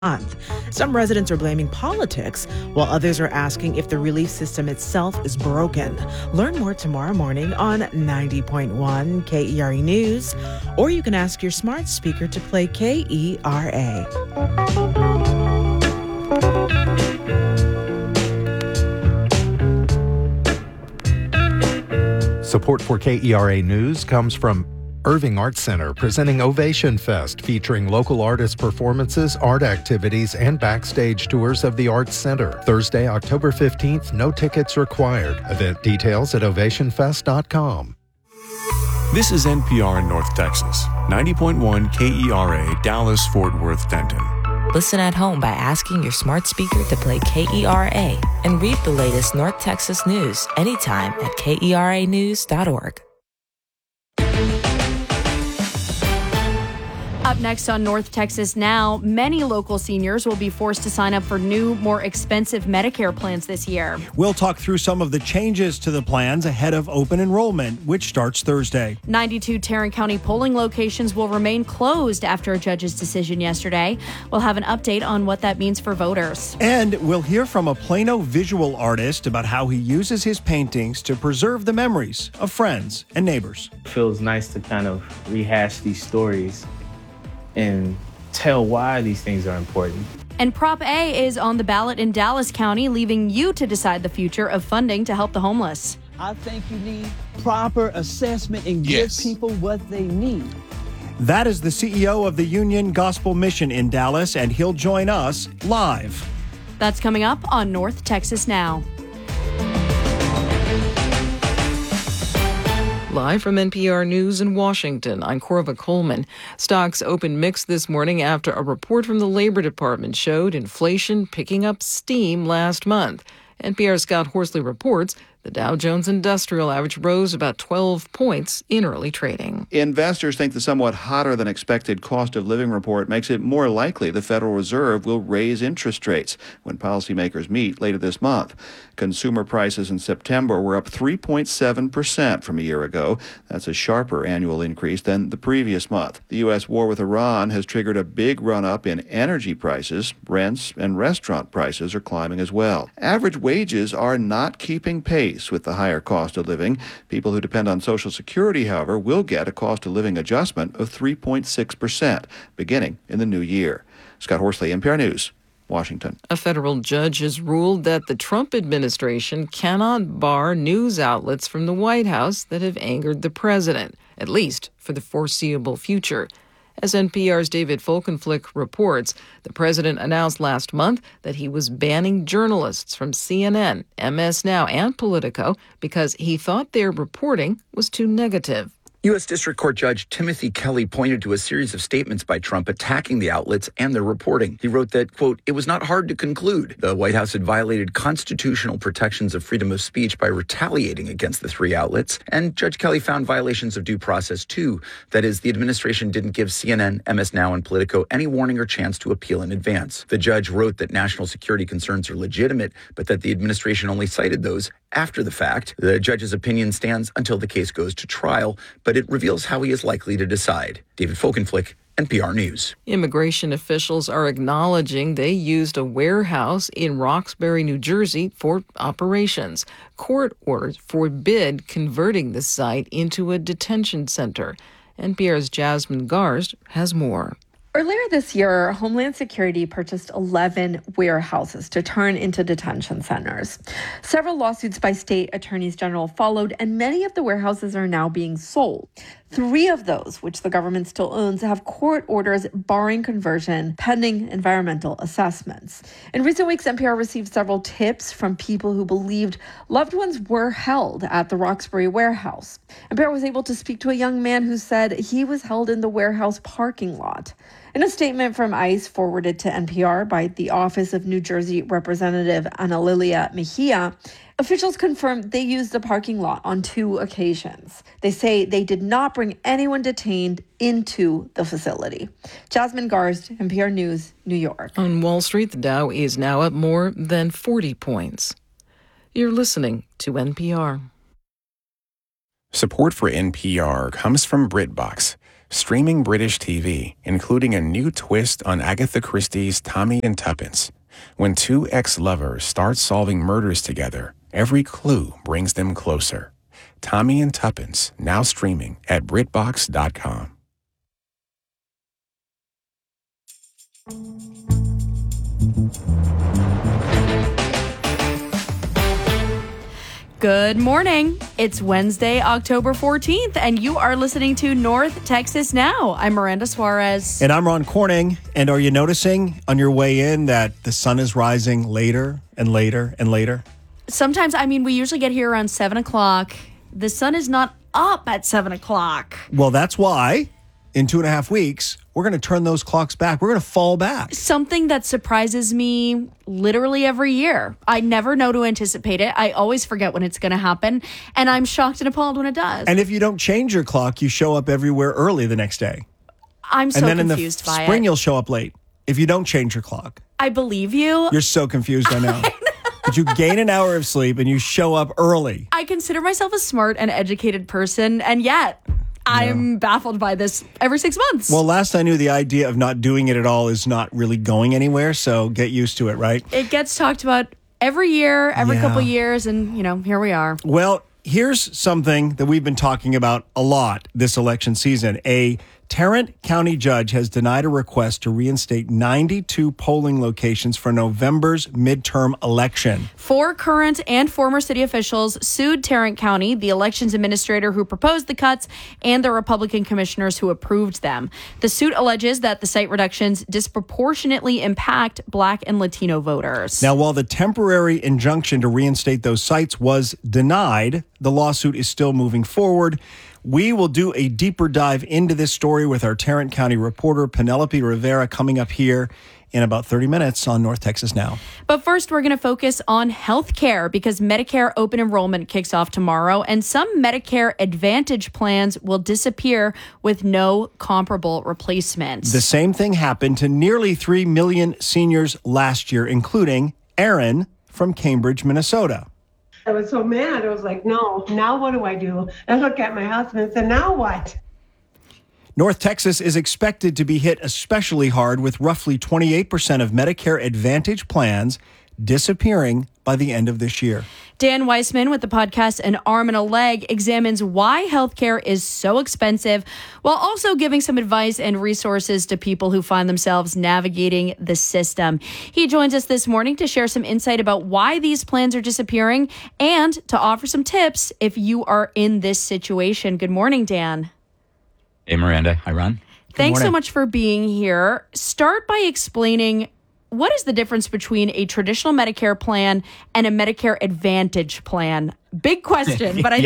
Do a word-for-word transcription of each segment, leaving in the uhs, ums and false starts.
month. Some residents are blaming politics, while others are asking if the relief system itself is broken. Learn more tomorrow morning on ninety point one K E R A News, or you can ask your smart speaker to play K E R A. Support for K E R A News comes from Irving Arts Center, presenting Ovation Fest, featuring local artist performances, art activities, and backstage tours of the Arts Center. Thursday, October fifteenth, no tickets required. Event details at ovation fest dot com. This is N P R in North Texas, ninety point one K E R A, Dallas, Fort Worth, Denton. Listen at home by asking your smart speaker to play K E R A and read the latest North Texas news anytime at K E R A news dot org. Up next on North Texas Now, many local seniors will be forced to sign up for new, more expensive Medicare plans this year. We'll talk through some of the changes to the plans ahead of open enrollment, which starts Thursday. ninety-two Tarrant County polling locations will remain closed after a judge's decision yesterday. We'll have an update on what that means for voters. And we'll hear from a Plano visual artist about how he uses his paintings to preserve the memories of friends and neighbors. It feels nice to kind of rehash these stories and tell why these things are important. And Prop A is on the ballot in Dallas County, leaving you to decide the future of funding to help the homeless. I think you need proper assessment and yes. give people what they need. That is the C E O of the Union Gospel Mission in Dallas, and he'll join us live. That's coming up on North Texas Now. Live from N P R News in Washington, I'm Corva Coleman. Stocks opened mixed this morning after a report from the Labor Department showed inflation picking up steam last month. N P R's Scott Horsley reports the Dow Jones Industrial Average rose about twelve points in early trading. Investors think the somewhat hotter than expected cost of living report makes it more likely the Federal Reserve will raise interest rates when policymakers meet later this month. Consumer prices in September were up three point seven percent from a year ago. That's a sharper annual increase than the previous month. The U S war with Iran has triggered a big run-up in energy prices. Rents and restaurant prices are climbing as well. Average wages are not keeping pace with the higher cost of living. People who depend on Social Security, however, will get a cost of living adjustment of three point six percent beginning in the new year. Scott Horsley, N P R News, Washington. A federal judge has ruled that the Trump administration cannot bar news outlets from the White House that have angered the president, at least for the foreseeable future. As N P R's David Folkenflik reports, the president announced last month that he was banning journalists from C N N, M S Now, and Politico because he thought their reporting was too negative. U S. District Court Judge Timothy Kelly pointed to a series of statements by Trump attacking the outlets and their reporting. He wrote that, quote, "It was not hard to conclude the White House had violated constitutional protections of freedom of speech by retaliating against the three outlets." And Judge Kelly found violations of due process, too. That is, the administration didn't give C N N, M S Now, and Politico any warning or chance to appeal in advance. The judge wrote that national security concerns are legitimate, but that the administration only cited those after the fact. The judge's opinion stands until the case goes to trial, but it reveals how he is likely to decide. David Folkenflik, N P R News. Immigration officials are acknowledging they used a warehouse in Roxbury, New Jersey for operations. Court orders forbid converting the site into a detention center. N P R's Jasmine Garst has more. Earlier this year, Homeland Security purchased eleven warehouses to turn into detention centers. Several lawsuits by state attorneys general followed, and many of the warehouses are now being sold. Three of those, which the government still owns, have court orders barring conversion pending environmental assessments. In recent weeks, N P R received several tips from people who believed loved ones were held at the Roxbury warehouse. N P R was able to speak to a young man who said he was held in the warehouse parking lot. In a statement from ICE forwarded to N P R by the Office of New Jersey Representative Ana Lilia Mejia, officials confirmed they used the parking lot on two occasions. They say they did not bring anyone detained into the facility. Jasmine Garst, N P R News, New York. On Wall Street, the Dow is now up more than forty points. You're listening to N P R. Support for N P R comes from BritBox. streaming British T V, including a new twist on Agatha Christie's Tommy and Tuppence. When two ex-lovers start solving murders together, every clue brings them closer. Tommy and Tuppence, now streaming at BritBox dot com. Good morning. It's Wednesday, October fourteenth, and you are listening to North Texas Now. I'm Miranda Suarez. And I'm Ron Corning. And are you noticing on your way in that the sun is rising later and later and later? Sometimes, I mean, we usually get here around seven o'clock. The sun is not up at seven o'clock. Well, that's why in two and a half weeks, we're going to turn those clocks back. We're going to fall back. Something that surprises me literally every year. I never know to anticipate it. I always forget when it's going to happen. And I'm shocked and appalled when it does. And if you don't change your clock, you show up everywhere early the next day. I'm so and then confused in the by spring, it. You'll show up late if you don't change your clock. I believe you. You're so confused, I know. I know. But you gain an hour of sleep and you show up early. I consider myself a smart and educated person, and yet I'm baffled by this every six months. Well, last I knew, the idea of not doing it at all is not really going anywhere, so get used to it, right? It gets talked about every year, every Yeah. couple years, and, you know, here we are. Well, here's something that we've been talking about a lot this election season. A Tarrant County judge has denied a request to reinstate ninety-two polling locations for November's midterm election. Four current and former city officials sued Tarrant County, the elections administrator who proposed the cuts, and the Republican commissioners who approved them. The suit alleges that the site reductions disproportionately impact Black and Latino voters. Now, while the temporary injunction to reinstate those sites was denied, the lawsuit is still moving forward. We will do a deeper dive into this story with our Tarrant County reporter, Penelope Rivera, coming up here in about thirty minutes on North Texas Now. But first, we're going to focus on health care because Medicare open enrollment kicks off tomorrow, and some Medicare Advantage plans will disappear with no comparable replacements. The same thing happened to nearly three million seniors last year, including Aaron from Cambridge, Minnesota. I was so mad. I was like, no, now what do I do? I look at my husband and said, now what? North Texas is expected to be hit especially hard, with roughly twenty-eight percent of Medicare Advantage plans disappearing by the end of this year. Dan Weissman with the podcast An Arm and a Leg examines why healthcare is so expensive, while also giving some advice and resources to people who find themselves navigating the system. He joins us this morning to share some insight about why these plans are disappearing and to offer some tips if you are in this situation. Good morning, Dan. Hey, Miranda. Hi, Ron. Thanks so much for being here. Start by explaining what is the difference between a traditional Medicare plan and a Medicare Advantage plan? Big question, but I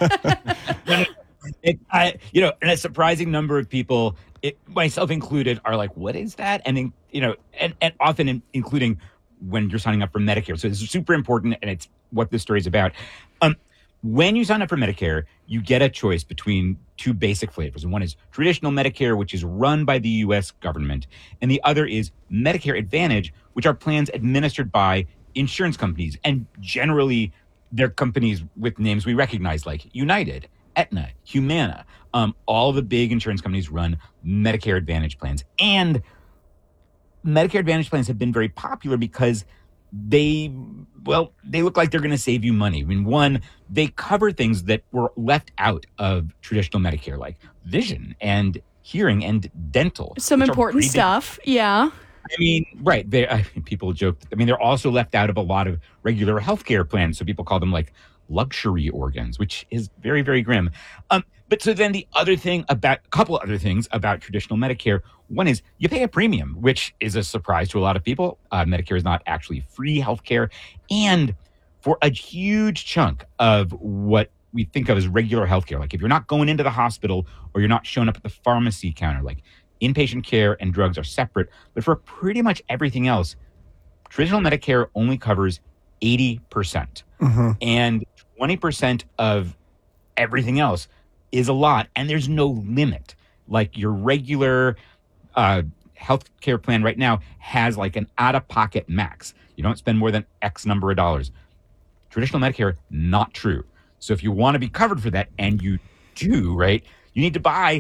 think... it, I, you know, and a surprising number of people, it, myself included, are like, what is that? And, then, you know, and, and often in, including when you're signing up for Medicare. So this is super important, and it's what this story is about. Um, when you sign up for Medicare, you get a choice between two basic flavors. And one is traditional Medicare, which is run by the U S government. And the other is Medicare Advantage, which are plans administered by insurance companies. And generally, they're companies with names we recognize, like United, Aetna, Humana. Um, all the big insurance companies run Medicare Advantage plans. And Medicare Advantage plans have been very popular because they, well, they look like they're going to save you money. I mean, one, they cover things that were left out of traditional Medicare, like vision and hearing and dental. Some important stuff, yeah. I mean, right. They, I, people joke. I mean, they're also left out of a lot of regular healthcare plans. So people call them like luxury organs, which is very, very grim. Um, but so then the other thing about, a couple of other things about traditional Medicare. One is you pay a premium, which is a surprise to a lot of people. Uh, Medicare is not actually free healthcare. And for a huge chunk of what we think of as regular healthcare, like if you're not going into the hospital or you're not showing up at the pharmacy counter, like inpatient care and drugs are separate. But for pretty much everything else, traditional Medicare only covers eighty percent. Mm-hmm. And twenty percent of everything else is a lot. And there's no limit. Like your regular uh, healthcare plan right now has like an out-of-pocket max. You don't spend more than X number of dollars. Traditional Medicare, not true. So if you want to be covered for that, and you do, right, you need to buy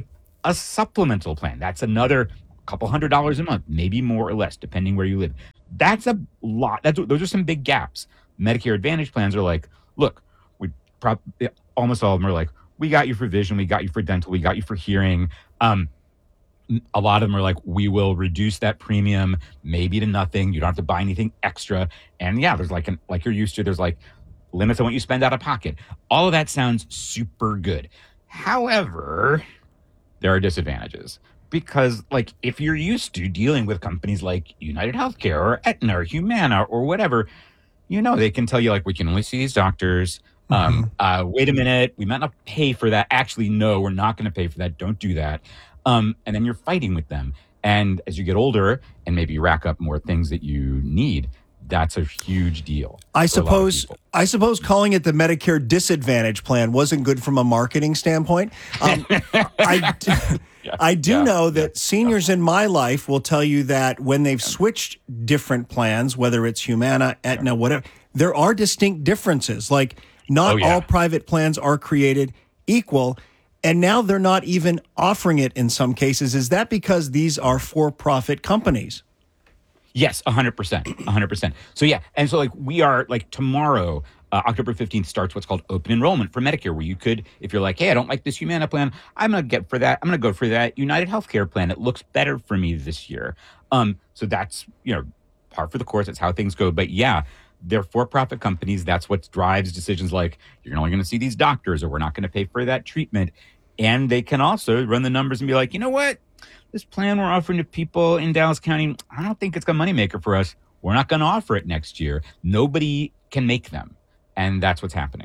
a supplemental plan. That's another couple hundred dollars a month, maybe more or less, depending where you live. That's a lot. That's, those are some big gaps. Medicare Advantage plans are like, look, we prob- almost all of them are like, we got you for vision, we got you for dental, we got you for hearing. Um, a lot of them are like, we will reduce that premium maybe to nothing. You don't have to buy anything extra. And yeah, there's like, an, like you're used to, there's like limits on what you spend out of pocket. All of that sounds super good. However, there are disadvantages. Because, like, if you're used to dealing with companies like United Healthcare or Aetna or Humana or whatever, you know, they can tell you, like, we can only see these doctors. Um, mm-hmm. uh, wait a minute, we might not pay for that. Actually, no, we're not going to pay for that. Don't do that. Um, and then you're fighting with them. And as you get older and maybe you rack up more things that you need, that's a huge deal. I suppose I suppose calling it the Medicare Disadvantage Plan wasn't good from a marketing standpoint. Um, I, yeah, I do yeah, know that yeah, seniors yeah. in my life will tell you that when they've switched different plans, whether it's Humana, Aetna, whatever, there are distinct differences. Like not oh, yeah. all private plans are created equal. And now they're not even offering it in some cases. Is that because these are for-profit companies? Yes, one hundred percent. one hundred percent. So, yeah. And so, like, we are, like, tomorrow, uh, October fifteenth, starts what's called open enrollment for Medicare, where you could, if you're like, hey, I don't like this Humana plan, I'm going to get for that. I'm going to go for that United Healthcare plan. It looks better for me this year. Um, so that's, you know, par for the course. That's how things go. But, yeah, they're for-profit companies. That's what drives decisions like you're only going to see these doctors or we're not going to pay for that treatment. And they can also run the numbers and be like, you know what? This plan we're offering to people in Dallas County, I don't think it's a moneymaker for us. We're not going to offer it next year. Nobody can make them. And that's what's happening.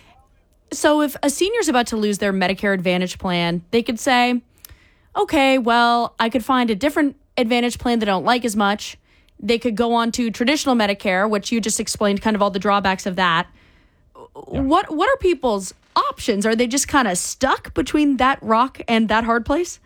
So if a senior's about to lose their Medicare Advantage plan, they could say, okay, well, I could find a different Advantage plan that I don't like as much. They could go on to traditional Medicare, which you just explained kind of all the drawbacks of that. Yeah. What what are people's options? Are they just kind of stuck between that rock and that hard place?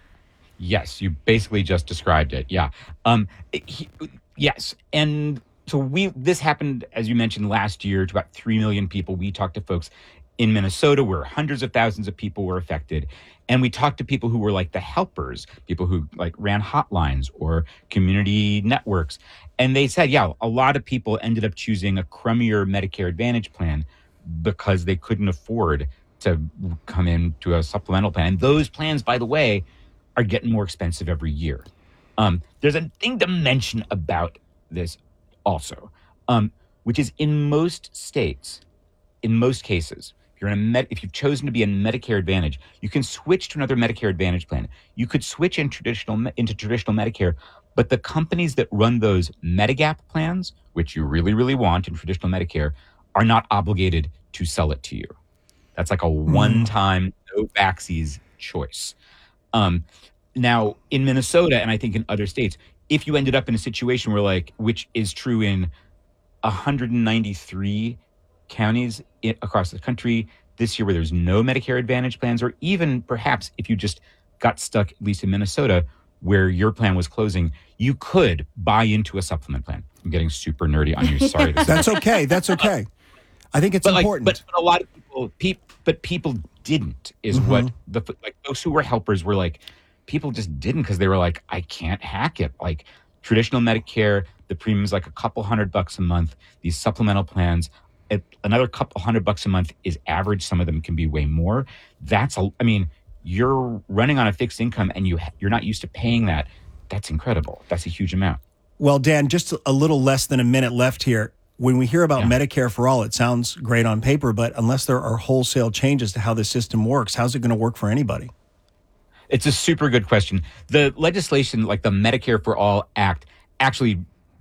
Yes, you basically just described it. Yeah. Um, he, yes. And so we this happened, as you mentioned, last year to about three million people. We talked to folks in Minnesota where hundreds of thousands of people were affected. And we talked to people who were like the helpers, people who like ran hotlines or community networks. And they said, yeah, a lot of people ended up choosing a crummier Medicare Advantage plan because they couldn't afford to come into a supplemental plan. And those plans, by the way, are getting more expensive every year. Um, there's a thing to mention about this also, um, which is in most states, in most cases, if you're in a med- if you've chosen to be in Medicare Advantage, you can switch to another Medicare Advantage plan. You could switch in traditional into traditional Medicare, but the companies that run those Medigap plans, which you really, really want in traditional Medicare, are not obligated to sell it to you. That's like a one-time, no backsies choice. Um, now, in Minnesota, and I think in other states, if you ended up in a situation where, like, which is true in one hundred ninety-three counties in, across the country this year, where there's no Medicare Advantage plans, or even perhaps if you just got stuck, at least in Minnesota, where your plan was closing, you could buy into a supplement plan. I'm getting super nerdy on you. Sorry. To That's okay. That's okay. I think it's but important. Like, but, but a lot of people, pe- but people didn't, is mm-hmm. what the, like those who were helpers were like, people just didn't because they were like, I can't hack it. Like traditional Medicare, the premium's like a couple hundred bucks a month. These supplemental plans, it, another couple hundred bucks a month is average. Some of them can be way more. That's, a, I mean, you're running on a fixed income and you, you're not used to paying that. That's incredible. That's a huge amount. Well, Dan, just a little less than a minute left here. When we hear about yeah. Medicare for All, it sounds great on paper, but unless there are wholesale changes to how the system works, how's it going to work for anybody? It's a super good question. The legislation, like the Medicare for All Act, actually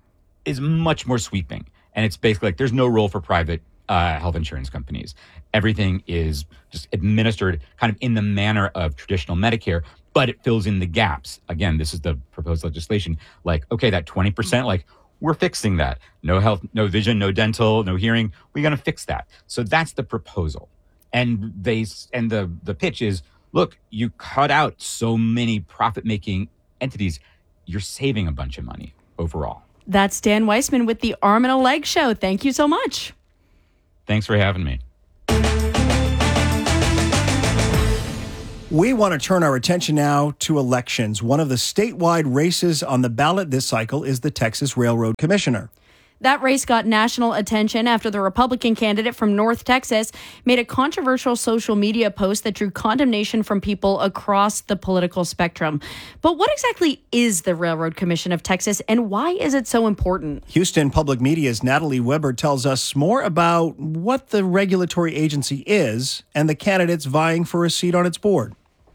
is much more sweeping. And it's basically like there's no role for private uh, health insurance companies. Everything is just administered kind of in the manner of traditional Medicare, but it fills in the gaps. Again, this is the proposed legislation. Like, okay, that twenty percent, like, we're fixing that. No health, no vision, no dental, no hearing. We're going to fix that. So that's the proposal. And they and the the pitch is, look, you cut out so many profit-making entities, you're saving a bunch of money overall. That's Dan Weissman with the Arm and a Leg Show. Thank you so much. Thanks for having me. We want to turn our attention now to elections. One of the statewide races on the ballot this cycle is the Texas Railroad Commissioner. That race got national attention after the Republican candidate from North Texas made a controversial social media post that drew condemnation from people across the political spectrum. But what exactly is the Railroad Commission of Texas, and why is it so important? Houston Public Media's Natalie Weber tells us more about what the regulatory agency is and the candidates vying for a seat on its board.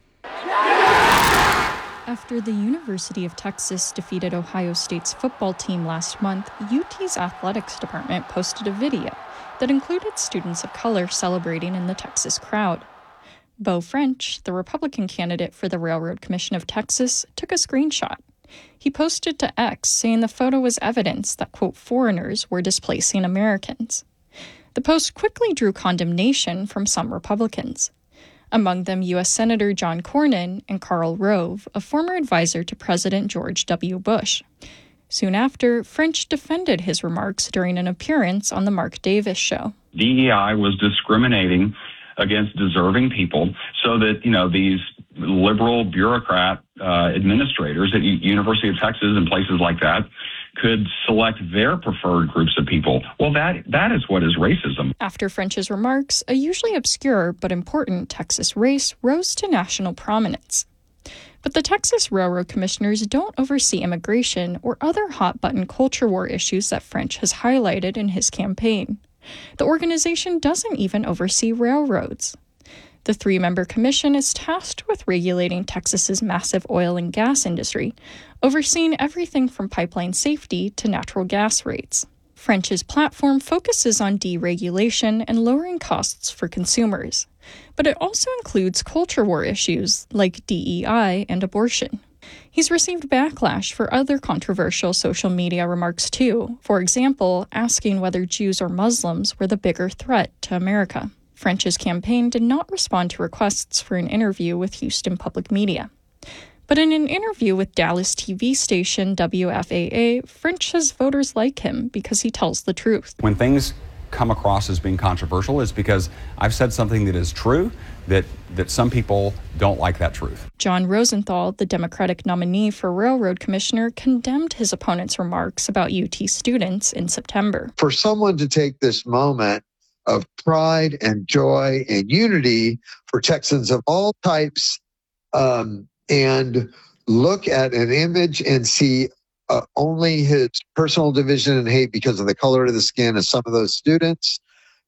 After the University of Texas defeated Ohio State's football team last month, U T's athletics department posted a video that included students of color celebrating in the Texas crowd. Beau French, the Republican candidate for the Railroad Commission of Texas, took a screenshot. He posted to X saying the photo was evidence that, quote, foreigners were displacing Americans. The post quickly drew condemnation from some Republicans. Among them U S Senator John Cornyn and Karl Rove, a former advisor to President George W. Bush. Soon after, French defended his remarks during an appearance on the Mark Davis show. D E I was discriminating against deserving people so that, you know, these liberal bureaucrat uh, administrators at U- University of Texas and places like that could select their preferred groups of people. Well, that that is what is racism. After French's remarks, a usually obscure but important Texas race rose to national prominence. But the Texas Railroad Commissioners don't oversee immigration or other hot-button culture war issues that French has highlighted in his campaign. The organization doesn't even oversee railroads. The three-member commission is tasked with regulating Texas's massive oil and gas industry, overseeing everything from pipeline safety to natural gas rates. French's platform focuses on deregulation and lowering costs for consumers, but it also includes culture war issues like D E I and abortion. He's received backlash for other controversial social media remarks too, for example, asking whether Jews or Muslims were the bigger threat to America. French's campaign did not respond to requests for an interview with Houston Public Media. But in an interview with Dallas T V station W F A A, French says voters like him because he tells the truth. When things come across as being controversial, it's because I've said something that is true, that, that some people don't like that truth. John Rosenthal, the Democratic nominee for Railroad Commissioner, condemned his opponent's remarks about U T students in September. For someone to take this moment of pride and joy and unity for Texans of all types um, and look at an image and see uh, only his personal division and hate because of the color of the skin of some of those students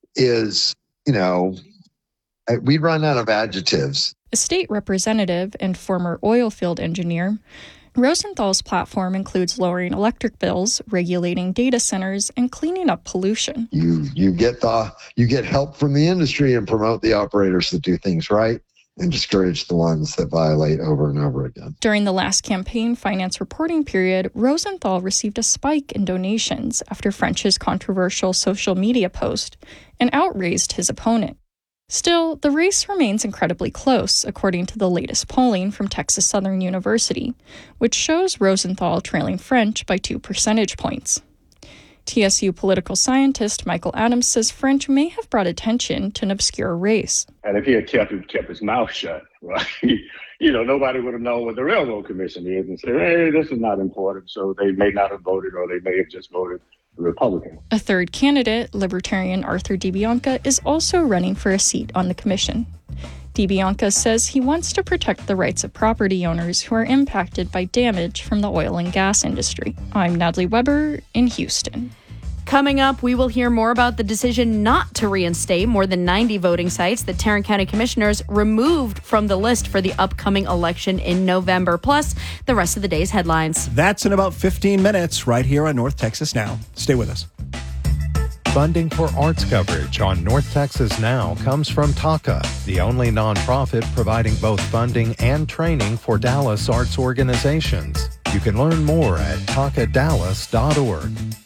is, you know, we run out of adjectives. A state representative and former oil field engineer, Rosenthal's platform includes lowering electric bills, regulating data centers, and cleaning up pollution. You you get the you get help from the industry and promote the operators that do things right and discourage the ones that violate over and over again. During the last campaign finance reporting period, Rosenthal received a spike in donations after French's controversial social media post and outraised his opponent. Still, the race remains incredibly close, according to the latest polling from Texas Southern University, which shows Rosenthal trailing French by two percentage points. T S U political scientist Michael Adams says French may have brought attention to an obscure race. And if he had kept, kept his mouth shut, right, you know, nobody would have known what the Railroad Commission is and said, hey, this is not important, so they may not have voted or they may have just voted Republican. A third candidate, Libertarian Arthur DiBianca, is also running for a seat on the commission. DiBianca says he wants to protect the rights of property owners who are impacted by damage from the oil and gas industry. I'm Natalie Weber in Houston. Coming up, we will hear more about the decision not to reinstate more than ninety voting sites that Tarrant County commissioners removed from the list for the upcoming election in November, plus the rest of the day's headlines. That's in about fifteen minutes right here on North Texas Now. Stay with us. Funding for arts coverage on North Texas Now comes from TACA, the only nonprofit providing both funding and training for Dallas arts organizations. You can learn more at taca dallas dot org.